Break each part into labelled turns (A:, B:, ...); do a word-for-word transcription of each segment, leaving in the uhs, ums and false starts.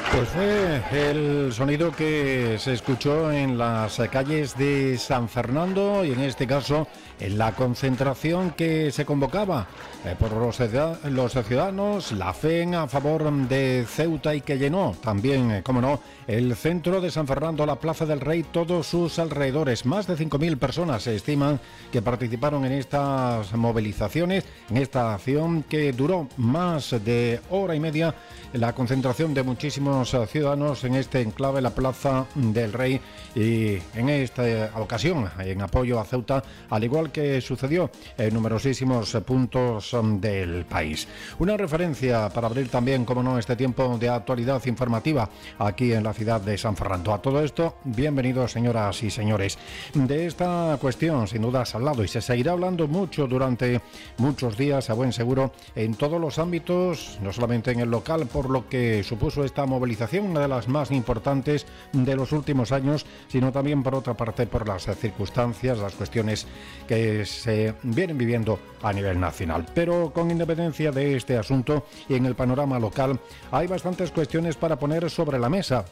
A: Pues fue el sonido que se escuchó en las calles de San Fernando y en este caso en la concentración que se convocaba eh, por los, los ciudadanos, la F E N a favor de Ceuta y que llenó también, eh, como no, el centro de San Fernando, la Plaza del Rey, todos sus alrededores. Más de cinco mil personas se estiman que participaron en estas movilizaciones, en esta acción que duró más de hora y media, la concentración de muchísimos ciudadanos en este enclave, la Plaza del Rey, y en esta ocasión en apoyo a Ceuta, al igual que sucedió en numerosísimos puntos del país. Una referencia para abrir también, como no, este tiempo de actualidad informativa aquí en la ciudad de San Fernando. A todo esto, bienvenidos señoras y señores. De esta cuestión, sin duda, se ha hablado y se seguirá hablando mucho durante muchos días, a buen seguro, en todos los ámbitos, no solamente en el local, por lo que supuso esta movilización, una de las más importantes de los últimos años, sino también por otra parte por las circunstancias, las cuestiones que se vienen viviendo a nivel nacional. Pero con independencia de este asunto y en el panorama local, hay bastantes cuestiones para poner sobre la mesa.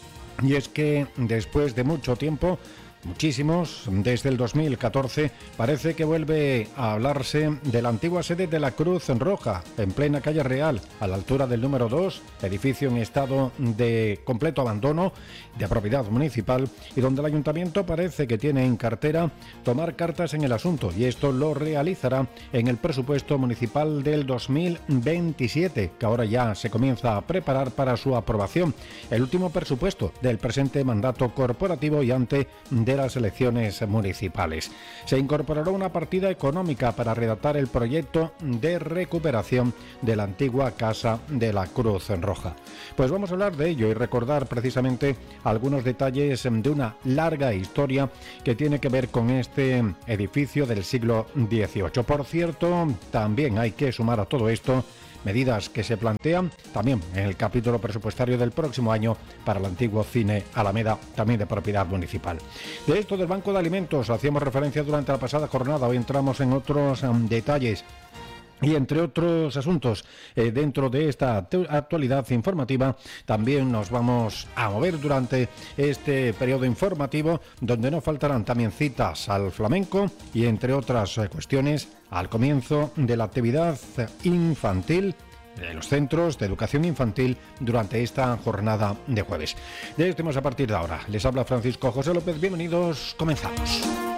A: Y es que después de mucho tiempo, muchísimos, desde el dos mil catorce, parece que vuelve a hablarse de la antigua sede de la Cruz Roja, en plena calle Real, a la altura del número dos, edificio en estado de completo abandono, de propiedad municipal, y donde el ayuntamiento parece que tiene en cartera tomar cartas en el asunto, y esto lo realizará en el presupuesto municipal del dos mil veintisiete, que ahora ya se comienza a preparar para su aprobación, el último presupuesto del presente mandato corporativo y ante de las elecciones municipales. Se incorporará una partida económica para redactar el proyecto de recuperación de la antigua Casa de la Cruz Roja. Pues vamos a hablar de ello y recordar precisamente algunos detalles de una larga historia que tiene que ver con este edificio del siglo dieciocho. Por cierto, también hay que sumar a todo esto medidas que se plantean también en el capítulo presupuestario del próximo año para el antiguo Cine Alameda, también de propiedad municipal. De esto del Banco de Alimentos hacíamos referencia durante la pasada jornada, hoy entramos en otros um, detalles. Y entre otros asuntos, eh, dentro de esta actualidad informativa, también nos vamos a mover durante este periodo informativo, donde no faltarán también citas al flamenco y, entre otras eh, cuestiones, al comienzo de la actividad infantil de los centros de educación infantil durante esta jornada de jueves. De esto a partir de ahora. Les habla Francisco José López. Bienvenidos, comenzamos.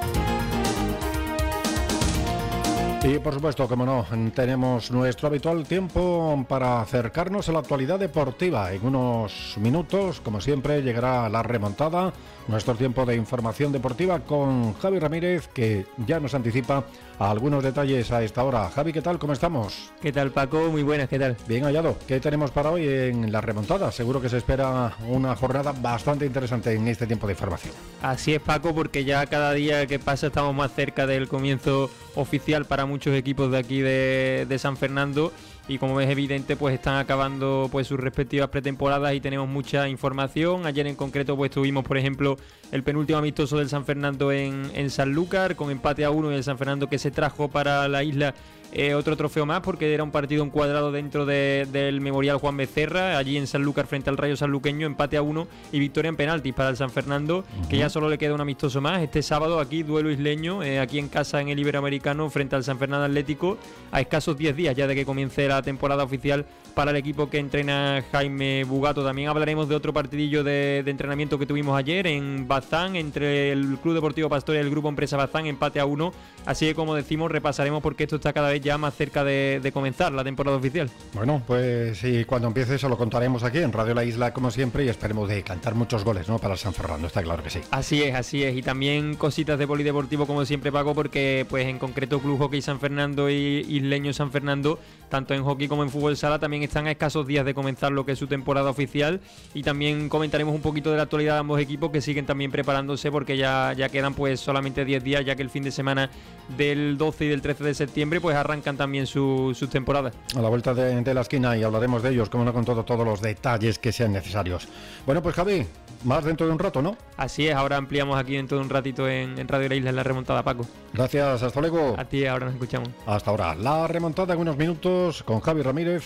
A: Y por supuesto, como no, tenemos nuestro habitual tiempo para acercarnos a la actualidad deportiva. En unos minutos, como siempre, llegará la remontada, nuestro tiempo de información deportiva con Javi Ramírez, que ya nos anticipa algunos detalles a esta hora. Javi, ¿qué tal? ¿Cómo estamos?
B: ¿Qué tal, Paco? Muy buenas, ¿qué tal?
A: Bien hallado. ¿Qué tenemos para hoy en la remontada? Seguro que se espera una jornada bastante interesante en este tiempo de información.
B: Así es, Paco, porque ya cada día que pasa estamos más cerca del comienzo oficial para muchos equipos de aquí de, de San Fernando. Y como es evidente, pues están acabando pues sus respectivas pretemporadas y tenemos mucha información. Ayer en concreto pues tuvimos, por ejemplo, el penúltimo amistoso del San Fernando en, en Sanlúcar, con empate a uno, y el San Fernando que se trajo para la isla eh, otro trofeo más, porque era un partido encuadrado dentro de, del Memorial Juan Becerra, allí en Sanlúcar frente al Rayo Sanluqueño, empate a uno y victoria en penaltis para el San Fernando, uh-huh. que ya solo le queda un amistoso más. Este sábado aquí, duelo isleño, eh, aquí en casa en el Iberoamericano frente al San Fernando Atlético, a escasos diez días ya de que comience la temporada oficial para el equipo que entrena Jaime Bugato. También hablaremos de otro partidillo de, de entrenamiento que tuvimos ayer en Bazán, entre el Club Deportivo Pastor y el Grupo Empresa Bazán, empate a uno. Así que, como decimos, repasaremos porque esto está cada vez ya más cerca de, de comenzar la temporada oficial.
A: Bueno, pues sí, cuando empiece se lo contaremos aquí en Radio La Isla, como siempre, y esperemos de cantar muchos goles, ¿no?, para el San Fernando, está claro que sí.
B: Así es, así es. Y también cositas de polideportivo, como siempre, Paco, porque pues en concreto Club Hockey San Fernando y Isleño San Fernando, tanto en hockey como en fútbol sala, también están a escasos días de comenzar lo que es su temporada oficial. Y también comentaremos un poquito de la actualidad de ambos equipos, que siguen también preparándose, porque ya, ya quedan pues solamente diez días, ya que el fin de semana del doce y del trece de septiembre pues arrancan también sus su temporadas.
A: A la vuelta de, de la esquina, y hablaremos de ellos, como no, con todo, todos los detalles que sean necesarios. Bueno, pues Javi, más dentro de un rato, ¿no?
B: Así es, ahora ampliamos aquí dentro de un ratito en, en Radio La Isla en la remontada, Paco.
A: Gracias, hasta luego.
B: A ti, ahora nos escuchamos.
A: Hasta ahora, la remontada en unos minutos con Javi Ramírez en la sintonía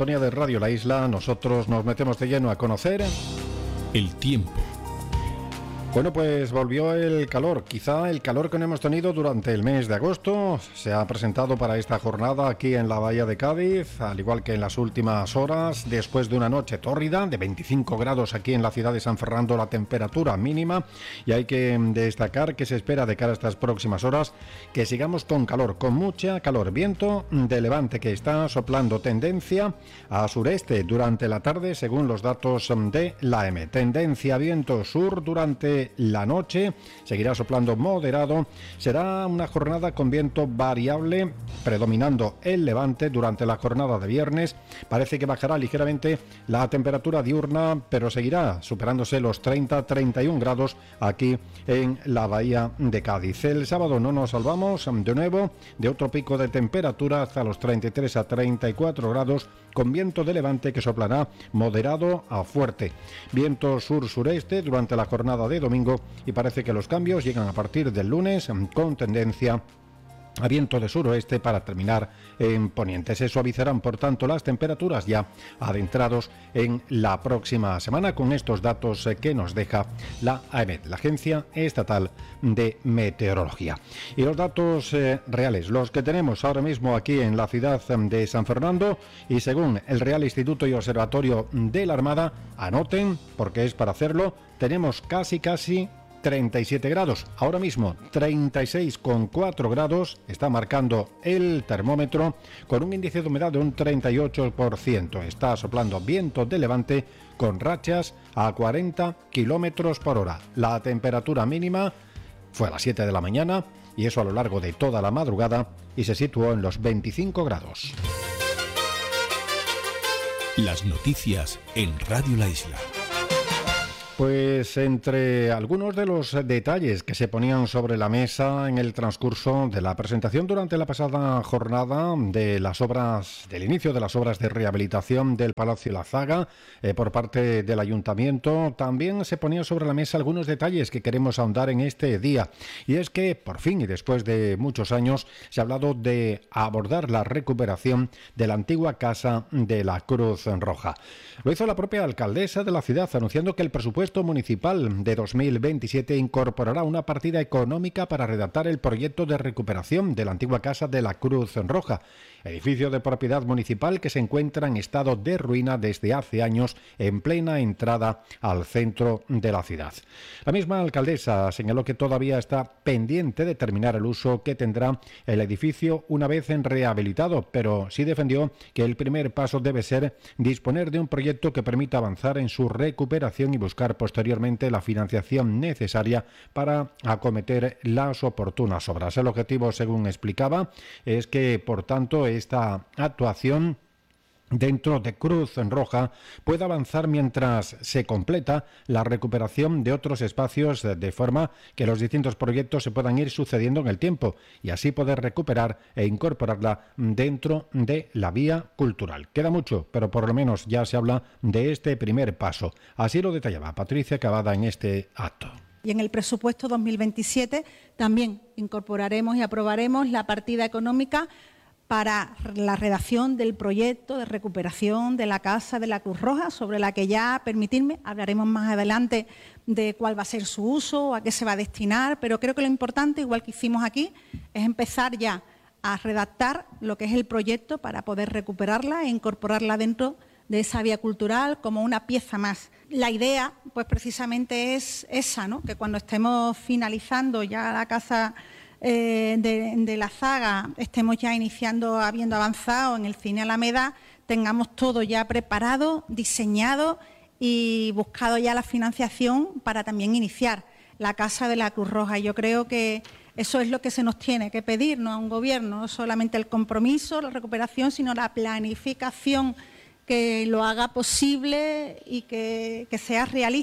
A: sintonía de Radio La Isla. Nosotros nos metemos de lleno a conocer
C: el tiempo.
A: Bueno, pues volvió el calor, quizá el calor que no hemos tenido durante el mes de agosto. Se ha presentado para esta jornada aquí en la Bahía de Cádiz, al igual que en las últimas horas, después de una noche tórrida de veinticinco grados aquí en la ciudad de San Fernando, la temperatura mínima, y hay que destacar que se espera de cara a estas próximas horas que sigamos con calor, con mucha calor, viento de levante que está soplando, tendencia a sureste durante la tarde según los datos de la E M E, tendencia viento sur durante la noche, seguirá soplando moderado, será una jornada con viento variable predominando el levante durante la jornada de viernes. Parece que bajará ligeramente la temperatura diurna, pero seguirá superándose los treinta a treinta y un grados aquí en la Bahía de Cádiz. El sábado no nos salvamos de nuevo de otro pico de temperatura hasta los treinta y tres a treinta y cuatro grados, con viento de levante que soplará moderado a fuerte, viento sur-sureste durante la jornada de domingo, y parece que los cambios llegan a partir del lunes con tendencia a viento de suroeste para terminar en poniente. Se suavizarán, por tanto, las temperaturas ya adentrados en la próxima semana con estos datos que nos deja la A E M E T, la Agencia Estatal de Meteorología. Y los datos eh, reales, los que tenemos ahora mismo aquí en la ciudad de San Fernando, y según el Real Instituto y Observatorio de la Armada, anoten, porque es para hacerlo, tenemos casi casi treinta y siete grados, ahora mismo treinta y seis coma cuatro grados, está marcando el termómetro con un índice de humedad de un treinta y ocho por ciento, está soplando viento de levante con rachas a cuarenta kilómetros por hora. La temperatura mínima fue a las siete de la mañana y eso a lo largo de toda la madrugada y se situó en los veinticinco grados.
C: Las noticias en Radio La Isla.
A: Pues entre algunos de los detalles que se ponían sobre la mesa en el transcurso de la presentación durante la pasada jornada de las obras, del inicio de las obras de rehabilitación del Palacio La Zaga eh, por parte del Ayuntamiento, también se ponían sobre la mesa algunos detalles que queremos ahondar en este día. Y es que por fin y después de muchos años se ha hablado de abordar la recuperación de la antigua Casa de la Cruz Roja. Lo hizo la propia alcaldesa de la ciudad anunciando que el presupuesto municipal de dos mil veintisiete incorporará una partida económica para redactar el proyecto de recuperación de la antigua Casa de la Cruz Roja, edificio de propiedad municipal que se encuentra en estado de ruina desde hace años en plena entrada al centro de la ciudad. La misma alcaldesa señaló que todavía está pendiente de determinar el uso que tendrá el edificio una vez en rehabilitado, pero sí defendió que el primer paso debe ser disponer de un proyecto que permita avanzar en su recuperación y buscar posteriormente la financiación necesaria para acometer las oportunas obras. El objetivo, según explicaba, es que, por tanto, esta actuación dentro de Cruz Roja puede avanzar mientras se completa la recuperación de otros espacios, de forma que los distintos proyectos se puedan ir sucediendo en el tiempo y así poder recuperar e incorporarla dentro de la vía cultural. Queda mucho, pero por lo menos ya se habla de este primer paso. Así lo detallaba Patricia Cavada en este acto.
D: Y en el presupuesto dos mil veintisiete también incorporaremos y aprobaremos la partida económica para la redacción del proyecto de recuperación de la Casa de la Cruz Roja, sobre la que ya, permitidme, hablaremos más adelante de cuál va a ser su uso, a qué se va a destinar, pero creo que lo importante, igual que hicimos aquí, es empezar ya a redactar lo que es el proyecto para poder recuperarla e incorporarla dentro de esa vía cultural como una pieza más. La idea, pues precisamente es esa, ¿no? Que cuando estemos finalizando ya la Casa Eh, de, de la Zaga, estemos ya iniciando, habiendo avanzado en el Cine Alameda, tengamos todo ya preparado, diseñado y buscado ya la financiación para también iniciar la Casa de la Cruz Roja. Yo creo que eso es lo que se nos tiene que pedir, ¿no?, a un gobierno, no solamente el compromiso, la recuperación, sino la planificación que lo haga posible y que, que sea realista.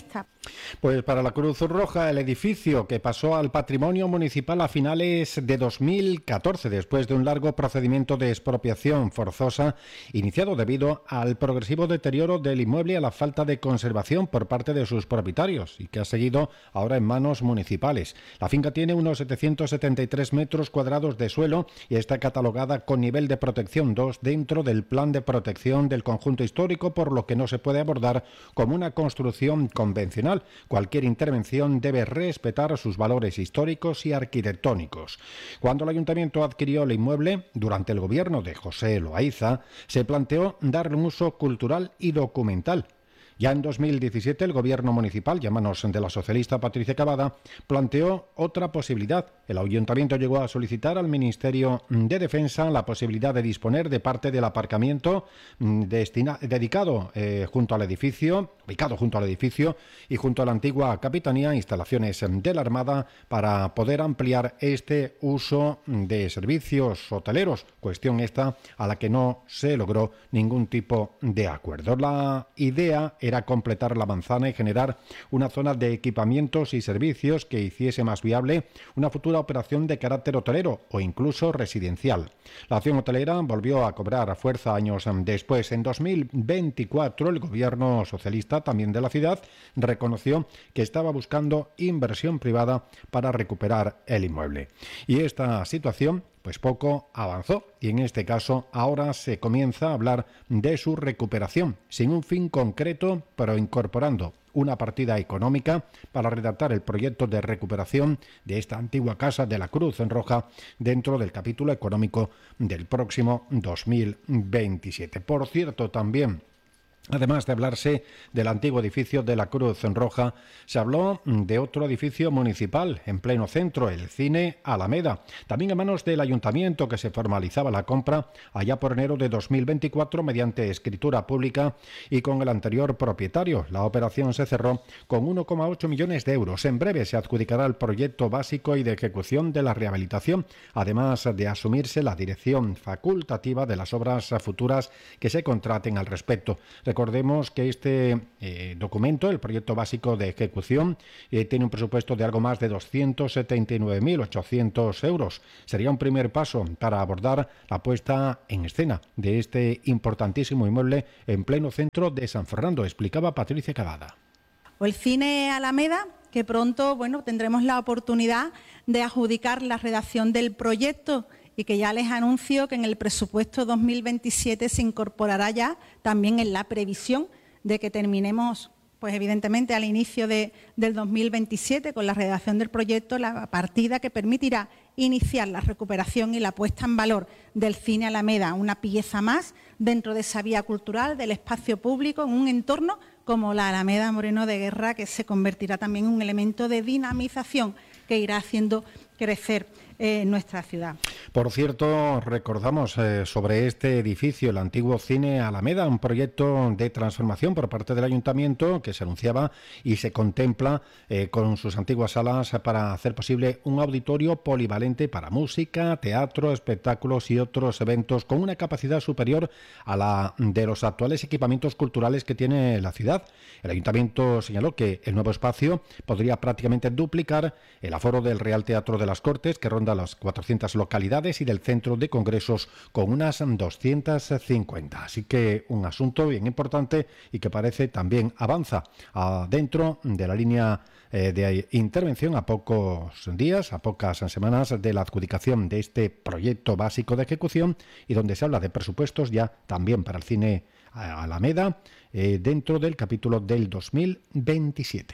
A: Pues para la Cruz Roja, el edificio que pasó al patrimonio municipal a finales de dos mil catorce, después de un largo procedimiento de expropiación forzosa iniciado debido al progresivo deterioro del inmueble y a la falta de conservación por parte de sus propietarios, y que ha seguido ahora en manos municipales. La finca tiene unos setecientos setenta y tres metros cuadrados de suelo y está catalogada con nivel de protección dos dentro del plan de protección del conjunto histórico, por lo que no se puede abordar como una construcción convencional. Cualquier intervención debe respetar sus valores históricos y arquitectónicos. Cuando el ayuntamiento adquirió el inmueble, durante el gobierno de José Loaiza, se planteó darle un uso cultural y documental. Ya en dos mil diecisiete el gobierno municipal, y a manos de la socialista Patricia Cavada, planteó otra posibilidad. El ayuntamiento llegó a solicitar al Ministerio de Defensa la posibilidad de disponer de parte del aparcamiento destina, dedicado eh, junto al edificio, ubicado junto al edificio y junto a la antigua Capitanía, instalaciones de la Armada, para poder ampliar este uso de servicios hoteleros, cuestión esta a la que no se logró ningún tipo de acuerdo. La idea era completar la manzana y generar una zona de equipamientos y servicios que hiciese más viable una futura operación de carácter hotelero o incluso residencial. La acción hotelera volvió a cobrar fuerza años después. En dos mil veinticuatro el gobierno socialista, también de la ciudad, reconoció que estaba buscando inversión privada para recuperar el inmueble. Y esta situación pues poco avanzó, y en este caso ahora se comienza a hablar de su recuperación, sin un fin concreto, pero incorporando una partida económica para redactar el proyecto de recuperación de esta antigua casa de la Cruz Roja dentro del capítulo económico del próximo dos mil veintisiete. Por cierto, también, además de hablarse del antiguo edificio de la Cruz Roja, se habló de otro edificio municipal en pleno centro, el Cine Alameda, también en manos del ayuntamiento, que se formalizaba la compra allá por enero de dos mil veinticuatro mediante escritura pública y con el anterior propietario. La operación se cerró con uno coma ocho millones de euros. En breve se adjudicará el proyecto básico y de ejecución de la rehabilitación, además de asumirse la dirección facultativa de las obras futuras que se contraten al respecto. Recordemos que este eh, documento, el proyecto básico de ejecución, eh, tiene un presupuesto de algo más de doscientos setenta y nueve mil ochocientos euros. Sería un primer paso para abordar la puesta en escena de este importantísimo inmueble en pleno centro de San Fernando, explicaba Patricia Cavada.
D: O el Cine Alameda, que pronto, bueno, tendremos la oportunidad de adjudicar la redacción del proyecto, y que ya les anuncio que en el presupuesto dos mil veintisiete se incorporará ya también en la previsión de que terminemos, pues evidentemente al inicio de, del dos mil veintisiete con la redacción del proyecto, la partida que permitirá iniciar la recuperación y la puesta en valor del Cine Alameda, una pieza más dentro de esa vía cultural del espacio público en un entorno como la Alameda Moreno de Guerra, que se convertirá también en un elemento de dinamización que irá haciendo crecer eh, nuestra ciudad.
A: Por cierto, recordamos eh, sobre este edificio, el antiguo Cine Alameda, un proyecto de transformación por parte del ayuntamiento que se anunciaba y se contempla eh, con sus antiguas salas para hacer posible un auditorio polivalente para música, teatro, espectáculos y otros eventos con una capacidad superior a la de los actuales equipamientos culturales que tiene la ciudad. El ayuntamiento señaló que el nuevo espacio podría prácticamente duplicar el aforo del Real Teatro de las Cortes, que ronda las cuatrocientas localidades, y del Centro de Congresos con unas doscientas cincuenta. Así que un asunto bien importante y que parece también avanza a, dentro de la línea eh, de intervención a pocos días, a pocas semanas de la adjudicación de este proyecto básico de ejecución, y donde se habla de presupuestos ya también para el Cine Alameda eh, dentro del capítulo del dos mil veintisiete.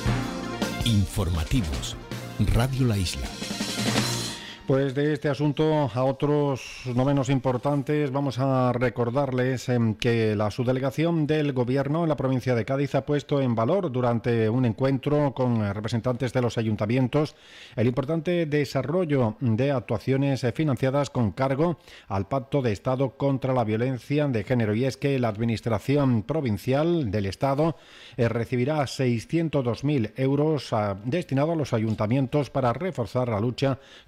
C: Informativos. Radio La Isla.
A: Pues de este asunto a otros no menos importantes, vamos a recordarles eh, que la subdelegación del Gobierno en la provincia de Cádiz ha puesto en valor durante un encuentro con representantes de los ayuntamientos el importante desarrollo de actuaciones financiadas con cargo al Pacto de Estado contra la Violencia de Género. Y es que la Administración Provincial del Estado eh, recibirá seiscientos dos mil euros a, destinados a los ayuntamientos para reforzar la lucha contra la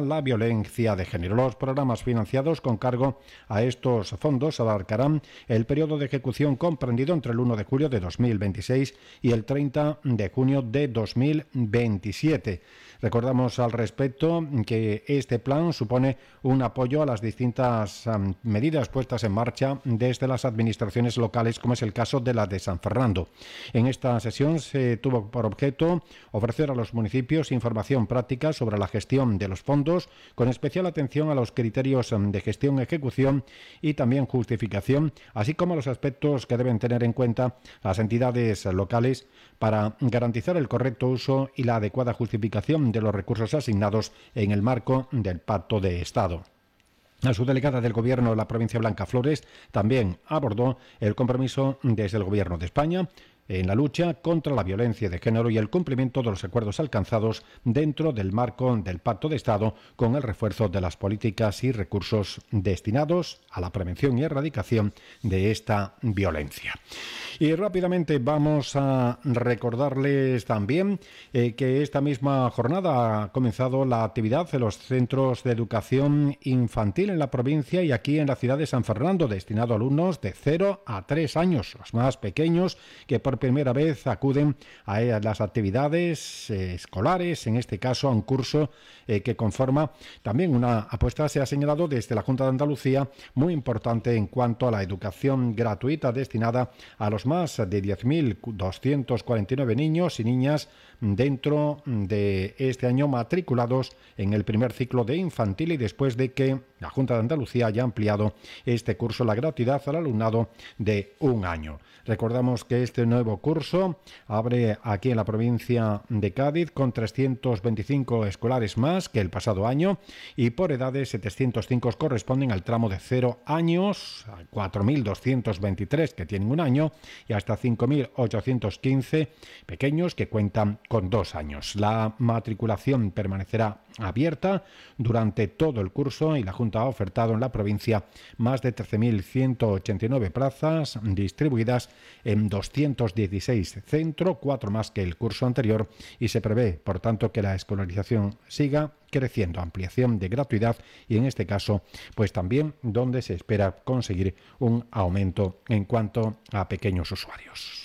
A: la violencia de género. Los programas financiados con cargo a estos fondos abarcarán el periodo de ejecución comprendido entre el uno de julio de dos mil veintiséis y el treinta de junio de dos mil veintisiete. Recordamos al respecto que este plan supone un apoyo a las distintas um, medidas puestas en marcha desde las administraciones locales, como es el caso de la de San Fernando. En esta sesión se tuvo por objeto ofrecer a los municipios información práctica sobre la gestión de los fondos, con especial atención a los criterios de gestión, ejecución y también justificación, así como a los aspectos que deben tener en cuenta las entidades locales para garantizar el correcto uso y la adecuada justificación de los recursos asignados en el marco del Pacto de Estado. La subdelegada del Gobierno de la provincia Blanca Flores también abordó el compromiso desde el Gobierno de España en la lucha contra la violencia de género y el cumplimiento de los acuerdos alcanzados dentro del marco del Pacto de Estado, con el refuerzo de las políticas y recursos destinados a la prevención y erradicación de esta violencia. Y rápidamente vamos a recordarles también eh, que esta misma jornada ha comenzado la actividad de los centros de educación infantil en la provincia y aquí en la ciudad de San Fernando, destinado a alumnos de cero a tres años, los más pequeños, que por primera vez acuden a las actividades eh, escolares, en este caso a un curso eh, que conforma también una apuesta, se ha señalado desde la Junta de Andalucía, muy importante en cuanto a la educación gratuita destinada a los más de diez mil doscientos cuarenta y nueve niños y niñas dentro de este año matriculados en el primer ciclo de infantil, y después de que la Junta de Andalucía haya ampliado este curso la gratuidad al alumnado de un año. Recordamos que este nuevo curso abre aquí en la provincia de Cádiz con trescientos veinticinco escolares más que el pasado año, y por edades setecientos cinco corresponden al tramo de cero años, cuatro mil doscientos veintitrés que tienen un año y hasta cinco mil ochocientos quince pequeños que cuentan con dos años. La matriculación permanecerá abierta durante todo el curso y la Junta ha ofertado en la provincia más de trece mil ciento ochenta y nueve plazas distribuidas en doscientos dieciséis centros, cuatro más que el curso anterior, y se prevé, por tanto, que la escolarización siga creciendo, ampliación de gratuidad y en este caso, pues también donde se espera conseguir un aumento en cuanto a pequeños usuarios.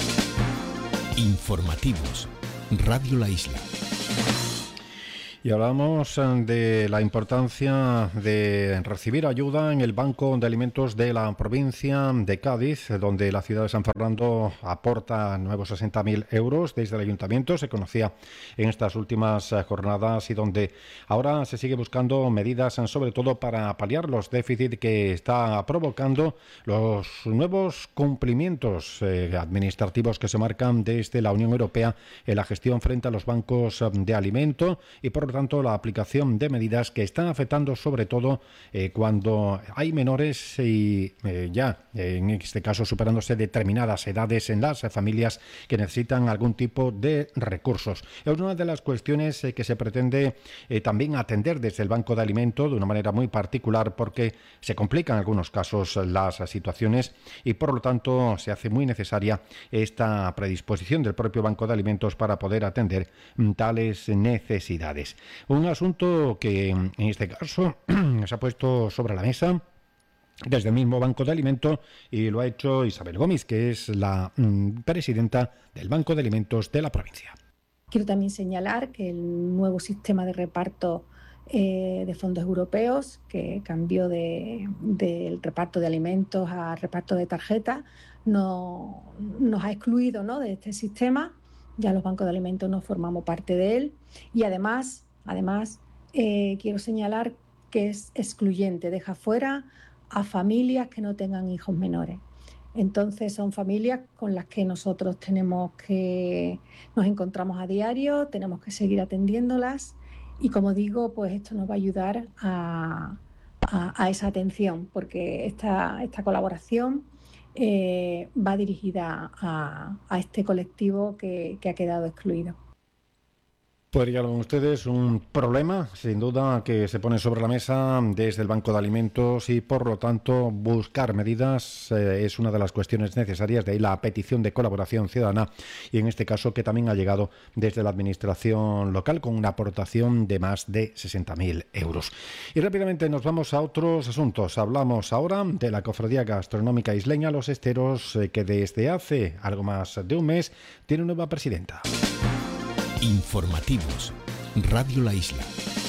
C: Informativos. Radio La Isla.
A: Y hablamos de la importancia de recibir ayuda en el Banco de Alimentos de la provincia de Cádiz, donde la ciudad de San Fernando aporta nuevos sesenta mil euros desde el ayuntamiento. Se conocía en estas últimas jornadas y donde ahora se sigue buscando medidas, sobre todo para paliar los déficits que está provocando los nuevos cumplimientos eh, administrativos que se marcan desde la Unión Europea en la gestión frente a los bancos de alimento, y por tanto la aplicación de medidas que están afectando sobre todo eh, cuando hay menores y eh, ya eh, en este caso superándose determinadas edades en las familias que necesitan algún tipo de recursos. Es una de las cuestiones eh, que se pretende eh, también atender desde el Banco de Alimento de una manera muy particular, porque se complican en algunos casos las situaciones y por lo tanto se hace muy necesaria esta predisposición del propio Banco de Alimentos para poder atender tales necesidades. Un asunto que en este caso se ha puesto sobre la mesa desde el mismo Banco de Alimentos y lo ha hecho Isabel Gómez, que es la mm, presidenta del Banco de Alimentos de la provincia.
E: Quiero también señalar que el nuevo sistema de reparto eh, de fondos europeos, que cambió de, del reparto de alimentos a reparto de tarjetas, no, nos ha excluido, ¿no?, de este sistema. Ya los bancos de alimentos no formamos parte de él y además, además eh, quiero señalar que es excluyente, deja fuera a familias que no tengan hijos menores. Entonces son familias con las que nosotros tenemos que, nos encontramos a diario, tenemos que seguir atendiéndolas y como digo, pues esto nos va a ayudar a, a, a esa atención, porque esta, esta colaboración eh, va dirigida a, a este colectivo que, que ha quedado excluido.
A: Pues ya lo ven ustedes, un problema sin duda que se pone sobre la mesa desde el Banco de Alimentos y por lo tanto buscar medidas eh, es una de las cuestiones necesarias, de ahí la petición de colaboración ciudadana y en este caso que también ha llegado desde la administración local con una aportación de más de sesenta mil euros. Y rápidamente nos vamos a otros asuntos. Hablamos ahora de la Cofradía Gastronómica Isleña Los Esteros, eh, que desde hace algo más de un mes tiene nueva presidenta.
C: Informativos. Radio La Isla.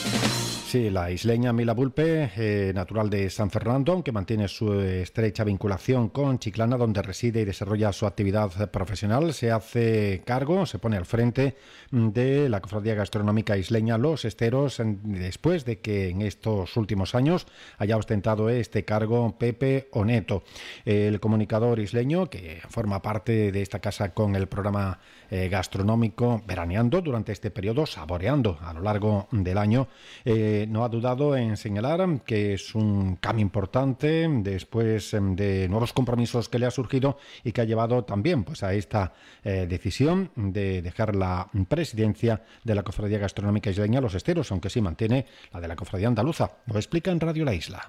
A: Sí, la isleña Mila Bulpe, eh, natural de San Fernando, que mantiene su estrecha vinculación con Chiclana, donde reside y desarrolla su actividad profesional, se hace cargo, se pone al frente de la Cofradía Gastronómica Isleña Los Esteros, después de que en estos últimos años haya ostentado este cargo Pepe Oneto. El comunicador isleño, que forma parte de esta casa con el programa eh, gastronómico Veraneando durante este periodo, saboreando a lo largo del año, eh, no ha dudado en señalar que es un cambio importante después de nuevos compromisos que le ha surgido y que ha llevado también pues, a esta eh, decisión de dejar la presidencia de la Cofradía Gastronómica Isleña Los Esteros, aunque sí mantiene la de la Cofradía Andaluza. Lo explica en Radio La Isla.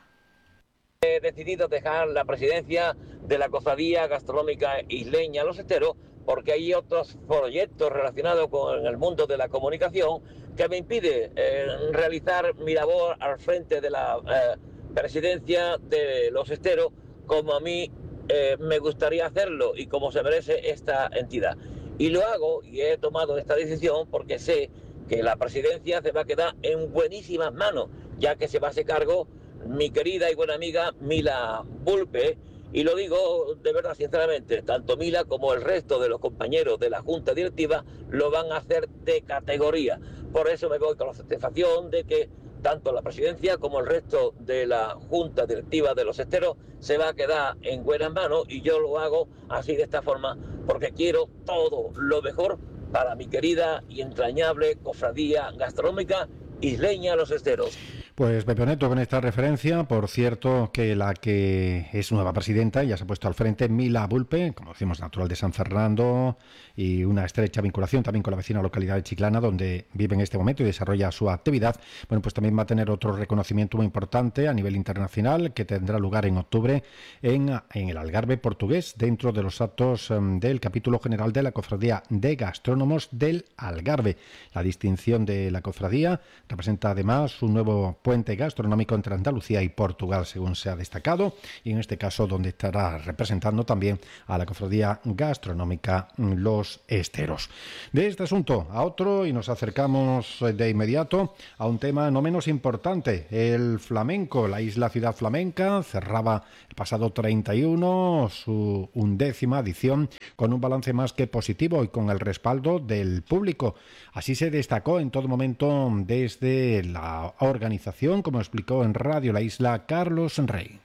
F: He decidido dejar la presidencia de la Cofradía Gastronómica Isleña Los Esteros porque hay otros proyectos relacionados con el mundo de la comunicación que me impide eh, realizar mi labor al frente de la eh, presidencia de Los Esteros como a mí eh, me gustaría hacerlo y como se merece esta entidad. Y lo hago y he tomado esta decisión porque sé que la presidencia se va a quedar en buenísimas manos, ya que se va a hacer cargo mi querida y buena amiga Mila Bulpe. Y lo digo de verdad, sinceramente, tanto Mila como el resto de los compañeros de la Junta Directiva lo van a hacer de categoría. Por eso me voy con la satisfacción de que tanto la presidencia como el resto de la Junta Directiva de Los Esteros se va a quedar en buenas manos y yo lo hago así de esta forma porque quiero todo lo mejor para mi querida y entrañable Cofradía Gastronómica Isleña Los Esteros.
A: Pues Pepe Oneto con esta referencia, por cierto que la que es nueva presidenta ya se ha puesto al frente, Mila Bulpe, como decimos, natural de San Fernando y una estrecha vinculación también con la vecina localidad de Chiclana, donde vive en este momento y desarrolla su actividad. Bueno, pues también va a tener otro reconocimiento muy importante a nivel internacional que tendrá lugar en octubre en, en el Algarve portugués, dentro de los actos um, del capítulo general de la Cofradía de Gastrónomos del Algarve. La distinción de la cofradía representa además un nuevo puente gastronómico entre Andalucía y Portugal, según se ha destacado, y en este caso donde estará representando también a la Cofradía Gastronómica Los Esteros. De este asunto a otro y nos acercamos de inmediato a un tema no menos importante, el flamenco. La isla Ciudad Flamenca cerraba el pasado treinta y uno su undécima edición con un balance más que positivo y con el respaldo del público. Así se destacó en todo momento desde la organización, como explicó en Radio La Isla Carlos Rey.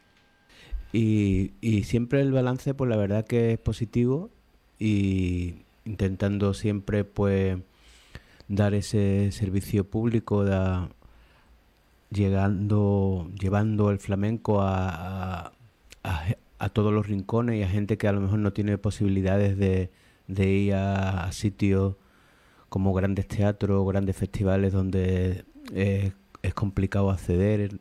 G: Y, y siempre el balance, pues la verdad que es positivo y intentando siempre pues dar ese servicio público, da, llegando, llevando el flamenco a, a, a, a todos los rincones y a gente que a lo mejor no tiene posibilidades de, de ir a, a sitios como grandes teatros, grandes festivales donde eh, es complicado acceder.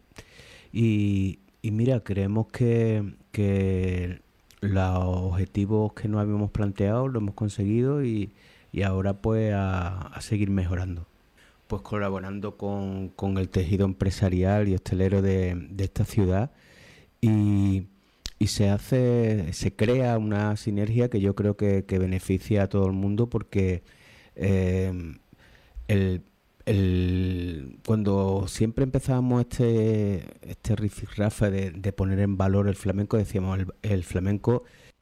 G: Y, y mira, creemos que, que los objetivos que nos habíamos planteado lo hemos conseguido y, y ahora pues a, a seguir mejorando. Pues colaborando con, con el tejido empresarial y hostelero de, de esta ciudad y, y se hace, se crea una sinergia que yo creo que, que beneficia a todo el mundo porque eh, el El, cuando siempre empezábamos este este rifirrafe de, de poner en valor el flamenco, decíamos el, el flamenco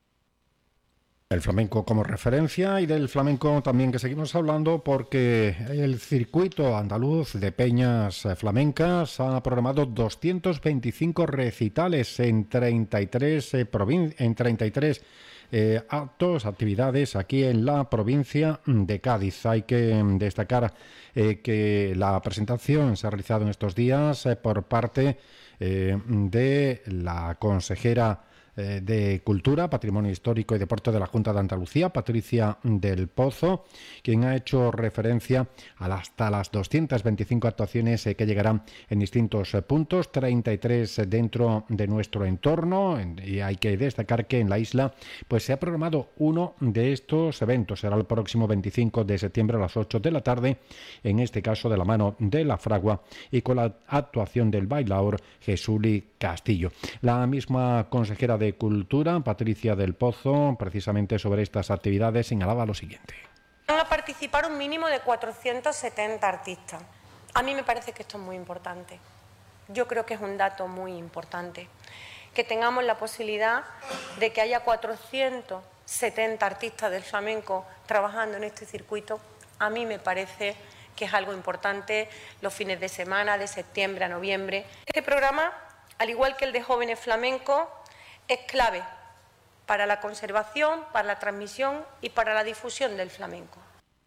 A: El flamenco como referencia y del flamenco también que seguimos hablando porque el circuito andaluz de peñas flamencas ha programado doscientos veinticinco recitales en treinta y tres, eh, provin- en treinta y tres eh, actos, actividades aquí en la provincia de Cádiz. Hay que destacar eh, que la presentación se ha realizado en estos días eh, por parte eh, de la consejera eh, de Cultura, Patrimonio Histórico y Deporte de la Junta de Andalucía, Patricia del Pozo, quien ha hecho referencia a las, hasta las doscientas veinticinco actuaciones eh, que llegarán en distintos eh, puntos, treinta y tres dentro de nuestro entorno, y hay que destacar que en la isla pues se ha programado uno de estos eventos, será el próximo veinticinco de septiembre a las ocho de la tarde, en este caso de la mano de la Fragua y con la actuación del bailaor Jesuli Castillo. La misma consejera de Cultura, Patricia del Pozo, precisamente sobre estas actividades señalaba lo siguiente.
H: Van a participar un mínimo de cuatrocientos setenta artistas. A mí me parece que esto es muy importante. Yo creo que es un dato muy importante. Que tengamos la posibilidad de que haya cuatrocientos setenta artistas del flamenco trabajando en este circuito, a mí me parece que es algo importante los fines de semana, de septiembre a noviembre. Este programa, al igual que el de Jóvenes Flamencos, es clave para la conservación, para la transmisión y para la difusión del flamenco.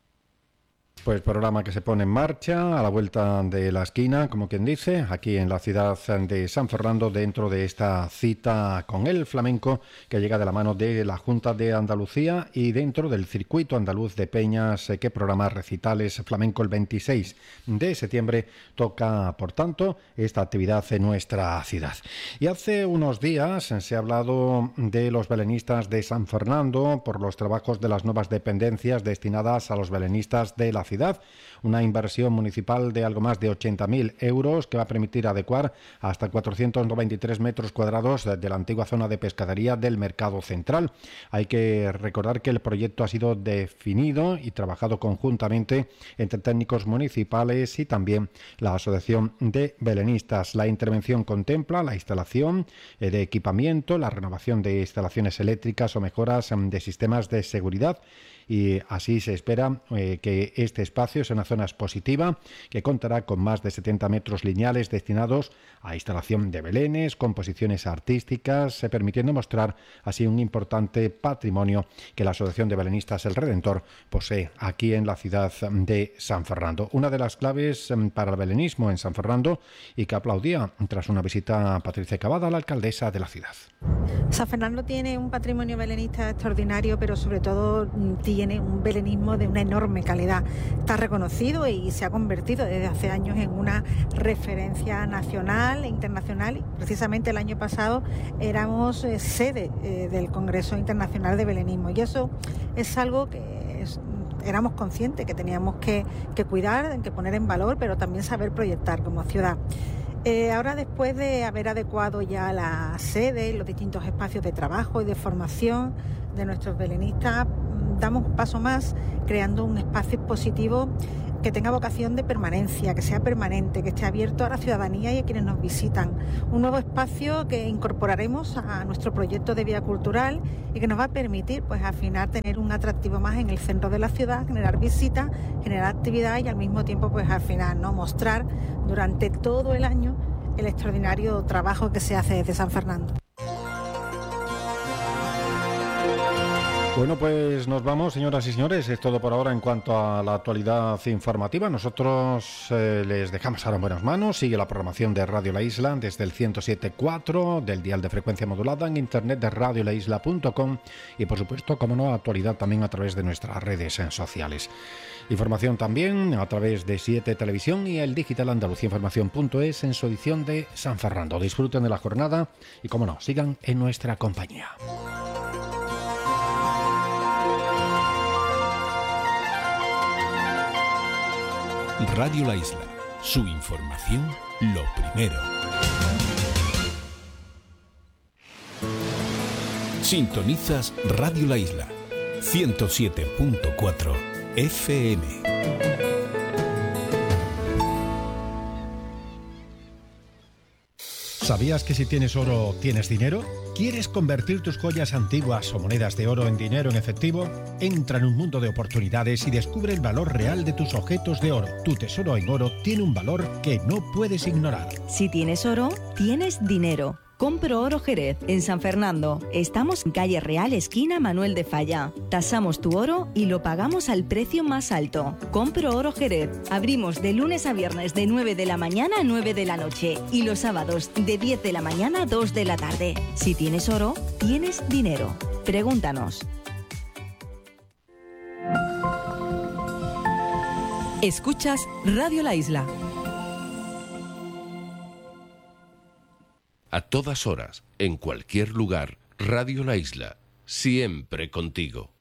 A: Pues programa que se pone en marcha a la vuelta de la esquina, como quien dice, aquí en la ciudad de San Fernando, dentro de esta cita con el flamenco que llega de la mano de la Junta de Andalucía y dentro del circuito andaluz de peñas que programa recitales flamenco el veintiséis de septiembre. Toca, por tanto, esta actividad en nuestra ciudad. Y hace unos días se ha hablado de los belenistas de San Fernando por los trabajos de las nuevas dependencias destinadas a los belenistas de la ciudad, una inversión municipal de algo más de ochenta mil euros que va a permitir adecuar hasta cuatrocientos noventa y tres metros cuadrados de la antigua zona de pescadería del Mercado Central. Hay que recordar que el proyecto ha sido definido y trabajado conjuntamente entre técnicos municipales y también la Asociación de Belenistas. La intervención contempla la instalación de equipamiento, la renovación de instalaciones eléctricas o mejoras de sistemas de seguridad. Y así se espera eh, que este espacio sea una zona expositiva que contará con más de setenta metros lineales destinados a instalación de belenes, composiciones artísticas, eh, permitiendo mostrar así un importante patrimonio que la Asociación de Belenistas El Redentor posee aquí en la ciudad de San Fernando. Una de las claves eh, para el belenismo en San Fernando y que aplaudía tras una visita a Patricia Cavada, la alcaldesa de la ciudad.
I: San Fernando tiene un patrimonio belenista extraordinario, pero sobre todo tiene un belenismo de una enorme calidad. Está reconocido y se ha convertido desde hace años en una referencia nacional e internacional. Y precisamente el año pasado éramos eh, sede eh, del Congreso Internacional de Belenismo, y eso es algo que es, éramos conscientes que teníamos que, que cuidar, que poner en valor, pero también saber proyectar como ciudad. Eh, ahora, después de haber adecuado ya la sede, los distintos espacios de trabajo y de formación de nuestros belenistas, damos un paso más creando un espacio expositivo que tenga vocación de permanencia, que sea permanente, que esté abierto a la ciudadanía y a quienes nos visitan. Un nuevo espacio que incorporaremos a nuestro proyecto de vía cultural y que nos va a permitir, pues, al final tener un atractivo más en el centro de la ciudad, generar visitas, generar actividad y al mismo tiempo, pues, al final, ¿no?, mostrar durante todo el año el extraordinario trabajo que se hace desde San Fernando.
A: Bueno, pues nos vamos, señoras y señores. Es todo por ahora en cuanto a la actualidad informativa. Nosotros eh, les dejamos ahora en buenas manos. Sigue la programación de Radio La Isla desde el ciento siete punto cuatro del dial de frecuencia modulada, en internet de radio la isla punto com y, por supuesto, como no, actualidad también a través de nuestras redes sociales. Información también a través de siete Televisión y el digital andalucía información punto es en su edición de San Fernando. Disfruten de la jornada y, como no, sigan en nuestra compañía.
C: Radio La Isla, su información, lo primero. Sintonizas Radio La Isla, ciento siete punto cuatro F M.
A: ¿Sabías que si tienes oro, tienes dinero? ¿Quieres convertir tus joyas antiguas o monedas de oro en dinero en efectivo? Entra en un mundo de oportunidades y descubre el valor real de tus objetos de oro. Tu tesoro en oro tiene un valor que no puedes ignorar.
J: Si tienes oro, tienes dinero. Compro Oro Jerez, en San Fernando. Estamos en calle Real, esquina Manuel de Falla. Tasamos tu oro y lo pagamos al precio más alto. Compro Oro Jerez. Abrimos de lunes a viernes de nueve de la mañana a nueve de la noche y los sábados de diez de la mañana a dos de la tarde. Si tienes oro, tienes dinero. Pregúntanos.
K: Escuchas Radio La Isla.
C: A todas horas, en cualquier lugar, Radio La Isla, siempre contigo.